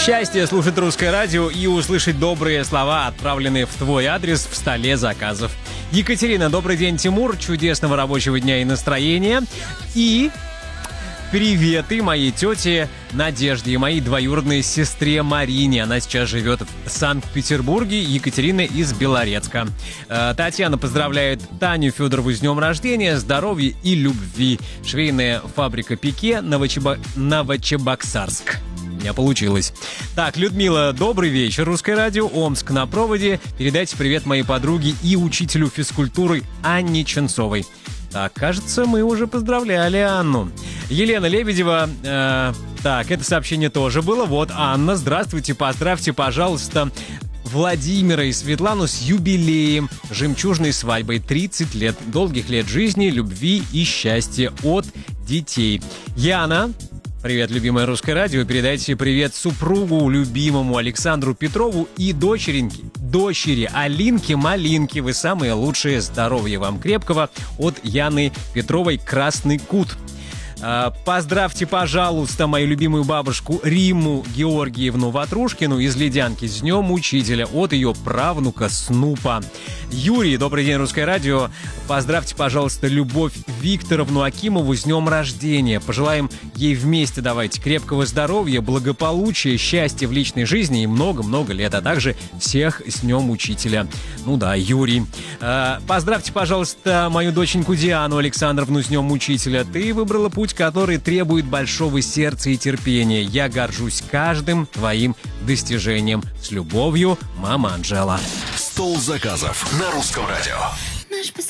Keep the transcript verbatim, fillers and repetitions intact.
Счастье слушать русское радио и услышать добрые слова, отправленные в твой адрес в столе заказов. Екатерина, добрый день, Тимур, чудесного рабочего дня и настроения. И приветы моей тете Надежде и моей двоюродной сестре Марине. Она сейчас живет в Санкт-Петербурге. Екатерина из Белорецка. Татьяна поздравляет Таню Федорову с днем рождения, здоровья и любви. Швейная фабрика Пике, Новочеба... Новочебоксарск. У меня получилось. Так, Людмила, добрый вечер, русское радио, Омск на проводе. Передайте привет моей подруге и учителю физкультуры Анне Ченцовой. Так, кажется, мы уже поздравляли Анну. Елена Лебедева, э, так, это сообщение тоже было. Вот, Анна, здравствуйте, поздравьте, пожалуйста, Владимира и Светлану с юбилеем, жемчужной свадьбой, тридцать лет, долгих лет жизни, любви и счастья от детей. Яна, привет, любимое русское радио, передайте привет супругу любимому Александру Петрову и дочереньке, дочери Алинке Малинке. Вы самые лучшие, здоровья вам крепкого от Яны Петровой, Красный Кут. Поздравьте, пожалуйста, мою любимую бабушку Римму Георгиевну Ватрушкину из Ледянки с днем учителя от ее правнука Снупа. Юрий, добрый день, русское радио. Поздравьте, пожалуйста, Любовь Викторовну Акимову с днем рождения. Пожелаем ей вместе, давайте, крепкого здоровья, благополучия, счастья в личной жизни и много-много лет, а также всех с днем учителя. Ну да, Юрий. Поздравьте, пожалуйста, мою доченьку Диану Александровну с днем учителя. Ты выбрала путь, который требует большого сердца и терпения. Я горжусь каждым твоим достижением. С любовью, мама Анжела. Стол заказов на русском радио.